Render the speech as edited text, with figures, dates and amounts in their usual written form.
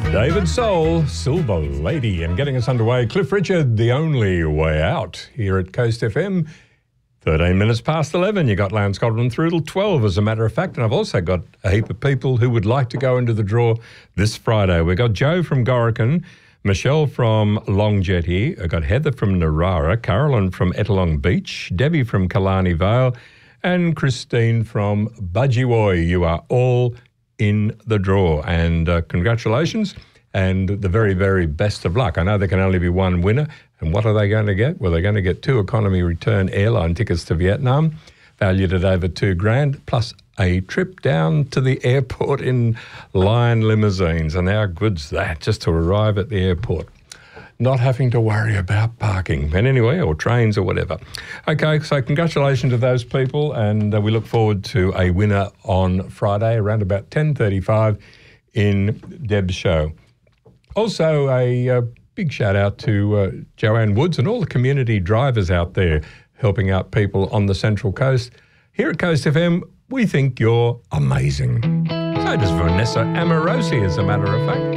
David Soul, Silver Lady, and getting us underway, Cliff Richard, The Only Way Out, here at Coast FM. 13 minutes past 11, you got Lance Godwin through till 12, as a matter of fact, and I've also got a heap of people who would like to go into the draw this Friday. We've got Joe from Gorican, Michelle from Long Jetty, I've got Heather from Narara, Carolyn from Ettalong Beach, Debbie from Killarney Vale, and Christine from Budgewoi. You are all in the draw, and congratulations and the very, very best of luck. I know there can only be one winner, and what are they going to get? Well, they're going to get 2 economy return airline tickets to Vietnam, valued at over $2,000, plus a trip down to the airport in Lion limousines. And how good's that, just to arrive at the airport, not having to worry about parking, and anyway, or trains or whatever. Okay, so congratulations to those people, and we look forward to a winner on Friday around about 10:35 in Deb's show. Also, a big shout out to Joanne Woods and all the community drivers out there helping out people on the Central Coast. Here at Coast FM, we think you're amazing. So does Vanessa Amorosi, as a matter of fact.